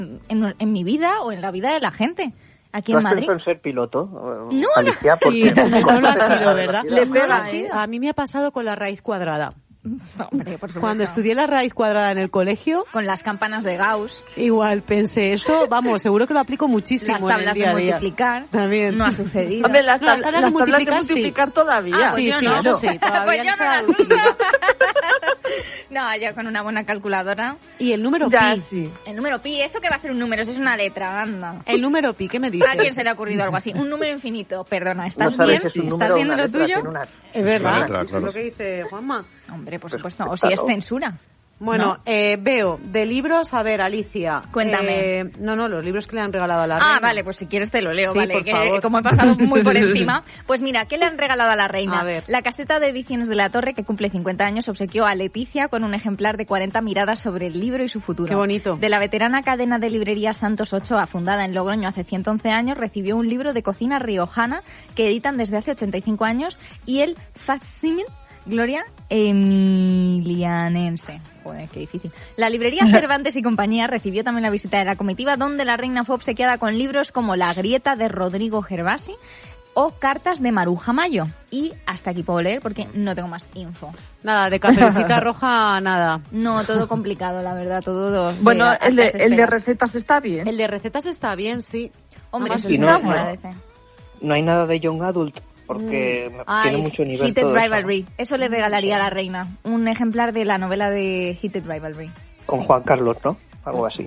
en mi vida o en la vida de la gente. Aquí en Madrid. ¿Tú has pensado en ser piloto? No, Alicia, sí, no lo ha sido, ¿verdad? Le pega, A mí me ha pasado con la raíz cuadrada. Hombre, por supuesto. Cuando estudié la raíz cuadrada en el colegio, con las campanas de Gauss, igual pensé, esto, vamos, seguro que lo aplico muchísimo. Las tablas en el día de multiplicar, también. No ha sucedido. Hombre, las tablas de multiplicar, multiplicar sí. todavía. Ah, pues sí, yo sí, no. eso sí, todavía Pues yo no se no ha las utilizado. No, yo con una buena calculadora. Y el número Ya, pi. sí. El número pi, ¿eso qué va a ser un número? Eso es una letra, anda. El número pi, ¿qué me dices? ¿A quién se le ha ocurrido algo así? Un número infinito. Perdona, No ¿estás sabes bien? si es un ¿Estás número o bien de una lo letra, tuyo? tiene una- Es verdad, letra, claro. es lo que dice Juanma. Hombre, por Pues supuesto. O está si es todo. censura. Bueno, veo de libros, a ver, Alicia. Cuéntame. No, los libros que le han regalado a la reina. Ah, vale, pues si quieres te lo leo, Sí, vale, por que favor. como he pasado muy por encima. Pues mira, ¿qué le han regalado a la reina? A ver. La caseta de ediciones de la Torre, que cumple 50 años, obsequió a Leticia con un ejemplar de 40 miradas sobre el libro y su futuro. Qué bonito. De la veterana cadena de librerías Santos Ochoa, fundada en Logroño hace 111 años, recibió un libro de cocina riojana que editan desde hace 85 años y el facsímil Gloria Emilianense. Joder, qué difícil. La librería Cervantes y compañía recibió también la visita de la comitiva, donde la reina fue obsequiada con libros como La grieta de Rodrigo Gervasi o Cartas de Maruja Mayo. Y hasta aquí puedo leer porque no tengo más info. Nada, de Caperucita Roja, nada. No, todo complicado, la verdad, todo... Bueno, el de esperas. recetas está bien. El de recetas está bien, sí. Hombre, Además, eso y sí no, que se no. agradece. No hay nada de Young Adult, porque tiene mucho nivel Heated todo eso, Rivalry. Eso le regalaría a la reina. Un ejemplar de la novela de Heated Rivalry. con Sí. Juan Carlos, ¿no? Algo así.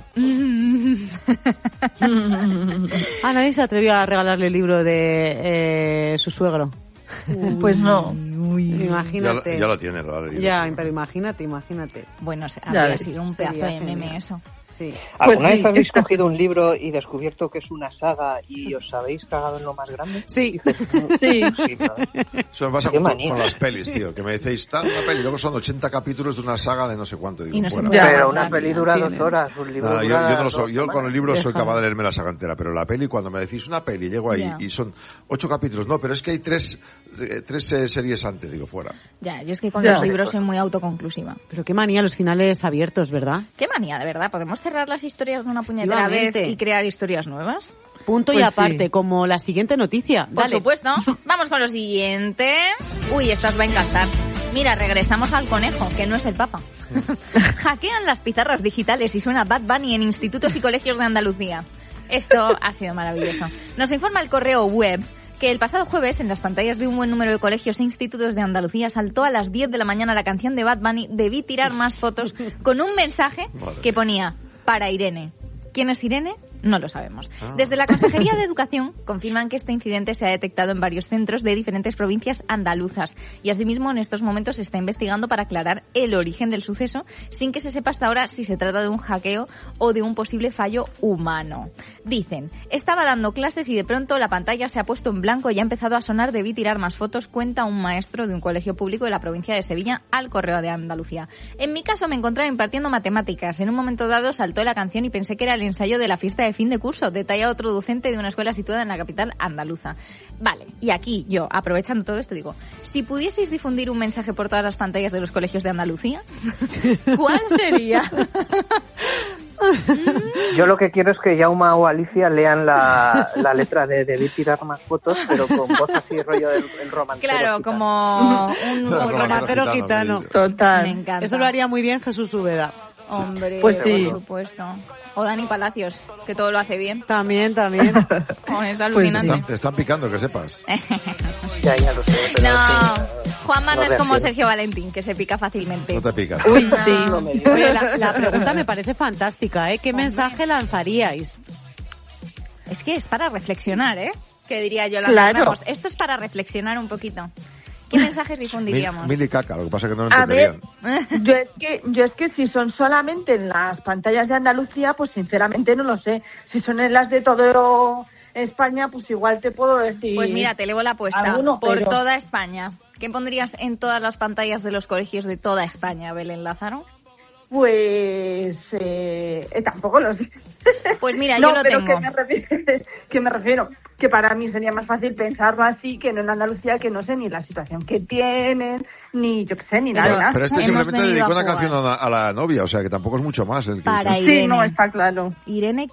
nadie se atrevió a regalarle el libro de su suegro. Pues no. Imagínate. Ya lo tiene, lo Ya, pero imagínate. Bueno, Ya habría ves, sido un pedazo sería de meme genial. eso. Sí. ¿Alguna Pues vez sí. habéis cogido un libro y descubierto que es una saga y os habéis cagado en lo más grande? Sí. Sí. Sí, ¿no? Eso me pasa Qué con manía. las pelis, tío, que me decís, está una peli, luego son 80 capítulos de una saga de no sé cuánto. Digo, Y no se fuera. puede Pero aguantar. una peli dura Tiene. 2 horas, un libro Nada, dura yo no lo soy. 2 Yo con el semanas. libro soy Déjalo. capaz de leerme la saga entera, pero la peli, cuando me decís una peli, llego ahí Ya. y son 8 capítulos, no, pero es que hay tres series antes, digo, fuera. Ya, yo es que con Ya. los libros soy muy autoconclusiva. Pero qué manía los finales abiertos, ¿verdad? Qué manía, de verdad. ¿Podemos cerrar las historias de una puñetera vez Efectivamente. y crear historias nuevas? Punto y Pues aparte, sí. como la siguiente noticia. Por Dale. supuesto. Vamos con lo siguiente. Uy, esta os va a encantar. Mira, regresamos al conejo, que no es el Papa. Hackean las pizarras digitales y suena Bad Bunny en institutos y colegios de Andalucía. Esto ha sido maravilloso. Nos informa el correo web que el pasado jueves, en las pantallas de un buen número de colegios e institutos de Andalucía, saltó a las 10 de la mañana la canción de Bad Bunny, Debí tirar más fotos, con un mensaje que ponía, para Irene. ¿Quién es Irene? No lo sabemos. Desde la Consejería de Educación confirman que este incidente se ha detectado en varios centros de diferentes provincias andaluzas y asimismo en estos momentos se está investigando para aclarar el origen del suceso sin que se sepa hasta ahora si se trata de un hackeo o de un posible fallo humano. Dicen, estaba dando clases y de pronto la pantalla se ha puesto en blanco y ha empezado a sonar Debí tirar más fotos, cuenta un maestro de un colegio público de la provincia de Sevilla al Correo de Andalucía. En mi caso me encontraba impartiendo matemáticas. En un momento dado saltó la canción y pensé que era el ensayo de la fiesta de fin de curso, detalla otro docente de una escuela situada en la capital andaluza. Vale, y aquí yo, aprovechando todo esto, digo, si pudieseis difundir un mensaje por todas las pantallas de los colegios de Andalucía, ¿cuál sería? Yo lo que quiero es que Jauma o Alicia lean la letra de Debí tirar más fotos, pero con voz así, rollo el romancero. Claro, gitano. como un romancero gitano. Me Total. encanta. Eso lo haría muy bien Jesús Úbeda. Hombre, Pues sí. por supuesto. O Dani Palacios, que todo lo hace bien. También. Oh, es alucinante. Te están picando, que sepas. Ya lo sé, pero No, en fin, Juanma no es como reacciono. Sergio Valentín, que se pica fácilmente. No te picas. Uy, No. sí. No me digas. Oye, la pregunta me parece fantástica, ¿eh? ¿Qué mensaje lanzaríais? Es que es para reflexionar, ¿eh? Que diría yo, Claro. esto es para reflexionar un poquito. ¿Qué mensajes difundiríamos? Mil y caca, lo que pasa es que no lo A ver, entenderían. yo es que si son solamente en las pantallas de Andalucía, pues sinceramente no lo sé. Si son en las de todo España, pues igual te puedo decir. Pues mira, te elevo la apuesta. Alguno, Por pero- toda España. ¿Qué pondrías en todas las pantallas de los colegios de toda España, Belén Lázaro? Pues tampoco lo sé. Pues mira, no, yo lo pero tengo. que me refiero que para mí sería más fácil pensarlo así que no en Andalucía, que no sé ni la situación que tienen, ni yo qué sé, ni nada. Pero este Hemos simplemente venido dedicó a una jugar. canción a la novia, o sea que tampoco es mucho más. El que Para hizo. Sí, Irene. no, está claro. Irene